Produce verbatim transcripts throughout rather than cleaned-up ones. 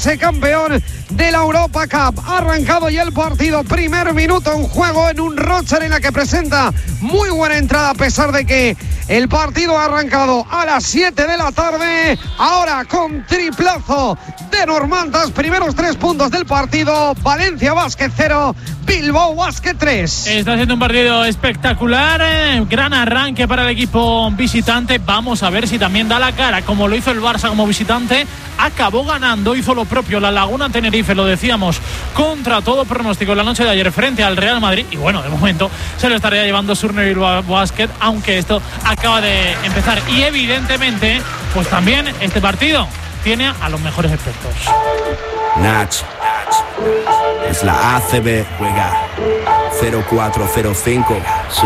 proclamarse campeón de la Europa Cup. Ha arrancado ya el partido, primer minuto en juego en un Rocher en la que presenta muy buena entrada a pesar de que el partido ha arrancado a las siete de la tarde. Ahora con triplazo de Normantas, primeros tres puntos del partido. Valencia Basket cero, Bilbao Basket tres. Está siendo un partido espectacular, eh, gran arranque para el equipo visitante. Vamos a ver si también da la cara, como lo hizo el Barça como visitante. Acabó ganando, hizo lo propio la Laguna Tenerife, lo decíamos, contra todo pronóstico la noche de ayer frente al Real Madrid. Y bueno, de momento se lo estaría llevando Surne Bilbao Basket, aunque esto acaba de empezar. Y evidentemente, pues también este partido tiene a los mejores expertos. Nach, es la A C B, juega cero cuatro cero cinco, sí.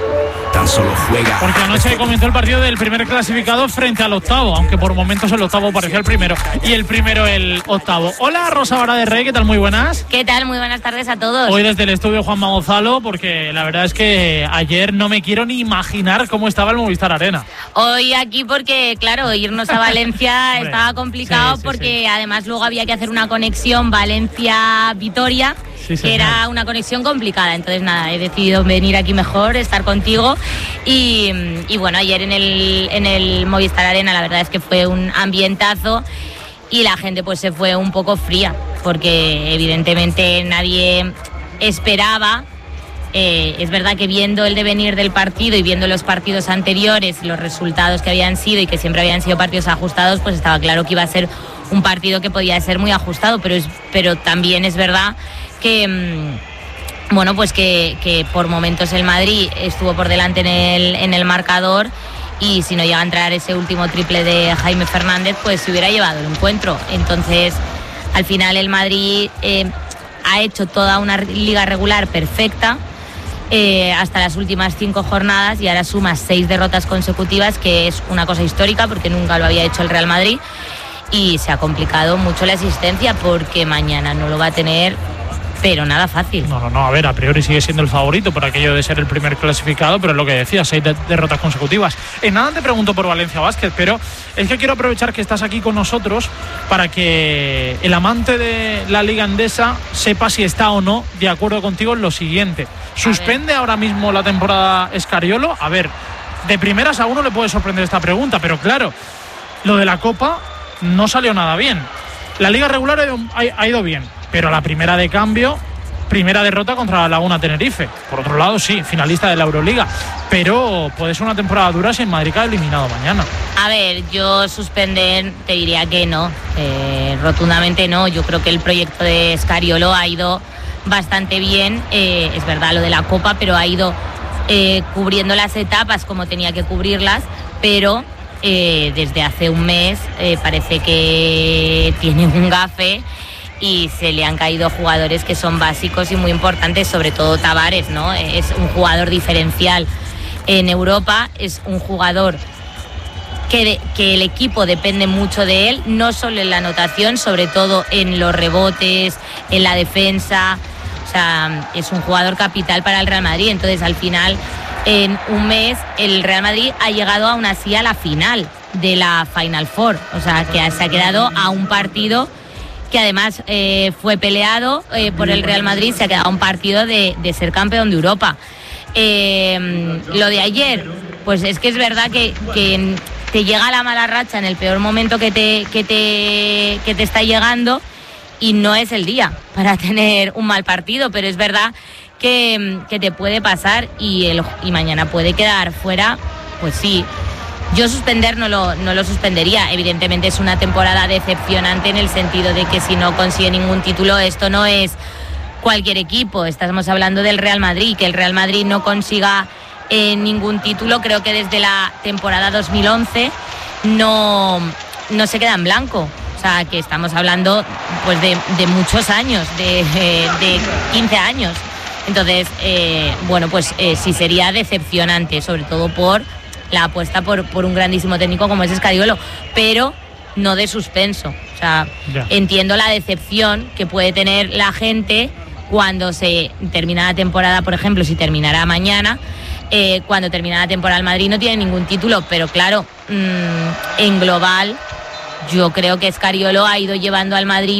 Tan solo juega. Porque anoche comenzó el partido del primer clasificado frente al octavo, aunque por momentos el octavo parecía el primero y el primero el octavo. Hola, Rosa Vara de Rey, ¿qué tal? Muy buenas. ¿Qué tal? Muy buenas tardes a todos. Hoy desde el estudio Juanma Gonzalo, porque la verdad es que ayer no me quiero ni imaginar cómo estaba el Movistar Arena. Hoy aquí porque, claro, irnos a Valencia estaba complicado, sí, sí, porque sí. Además luego había que hacer una conexión Valencia-Vitoria, sí, que era una conexión complicada. Entonces nada, he decidido venir aquí mejor, estar contigo. Y, y bueno, ayer en el, en el Movistar Arena la verdad es que fue un ambientazo y la gente pues se fue un poco fría, porque evidentemente nadie esperaba. Eh, es verdad que viendo el devenir del partido y viendo los partidos anteriores, los resultados que habían sido y que siempre habían sido partidos ajustados, pues estaba claro que iba a ser un partido que podía ser muy ajustado, pero, es, pero también es verdad que... Mmm, Bueno, pues que, que por momentos el Madrid estuvo por delante en el, en el marcador y si no llega a entrar ese último triple de Jaime Fernández, pues se hubiera llevado el encuentro. Entonces, al final el Madrid eh, ha hecho toda una liga regular perfecta eh, hasta las últimas cinco jornadas y ahora suma seis derrotas consecutivas, que es una cosa histórica porque nunca lo había hecho el Real Madrid, y se ha complicado mucho la asistencia porque mañana no lo va a tener... pero nada fácil. No, no, no, a ver, a priori sigue siendo el favorito por aquello de ser el primer clasificado, pero es lo que decía, seis de- derrotas consecutivas. En nada te pregunto por Valencia Basket, pero es que quiero aprovechar que estás aquí con nosotros para que el amante de la Liga Endesa sepa si está o no de acuerdo contigo en lo siguiente. ¿Suspende ahora mismo la temporada Scariolo? A ver, de primeras a uno le puede sorprender esta pregunta, pero claro, lo de la Copa no salió nada bien. La Liga regular ha ido, ha, ha ido bien, pero la primera de cambio, primera derrota contra la Laguna Tenerife. Por otro lado, sí, finalista de la Euroliga, pero puede ser una temporada dura si el Madrid cae eliminado mañana. A ver, yo suspender te diría que no, eh, rotundamente no. Yo creo que el proyecto de Scariolo ha ido bastante bien, eh, es verdad lo de la Copa, pero ha ido eh, cubriendo las etapas como tenía que cubrirlas, pero eh, desde hace un mes eh, parece que tiene un gafe y se le han caído jugadores que son básicos y muy importantes, sobre todo Tavares, ¿no? Es un jugador diferencial en Europa, es un jugador que, de, que el equipo depende mucho de él, no solo en la anotación, sobre todo en los rebotes, en la defensa. O sea, es un jugador capital para el Real Madrid. Entonces, al final, en un mes, el Real Madrid ha llegado aún así a la final de la Final Four. O sea, que se ha quedado a un partido que además eh, fue peleado eh, por el Real Madrid, se ha quedado un partido de, de ser campeón de Europa. Eh, lo de ayer, pues es que es verdad que, que te llega la mala racha en el peor momento que te, que te, que te está llegando y no es el día para tener un mal partido, pero es verdad que, que te puede pasar y, el, y mañana puede quedar fuera, pues sí. Yo suspender no lo, no lo suspendería. Evidentemente es una temporada decepcionante en el sentido de que si no consigue ningún título, esto no es cualquier equipo. Estamos hablando del Real Madrid, que el Real Madrid no consiga eh, ningún título. Creo que desde la temporada dos mil once no, no se queda en blanco. O sea, que estamos hablando pues de, de muchos años, de, de quince años. Entonces, eh, bueno, pues eh, sí sería decepcionante, sobre todo por la apuesta por, por un grandísimo técnico como es Scariolo, pero no de suspenso. O sea, yeah. Entiendo la decepción que puede tener la gente cuando se termina la temporada, por ejemplo, si terminará mañana, eh, cuando termina la temporada el Madrid no tiene ningún título, pero claro, mmm, en global yo creo que Scariolo ha ido llevando al Madrid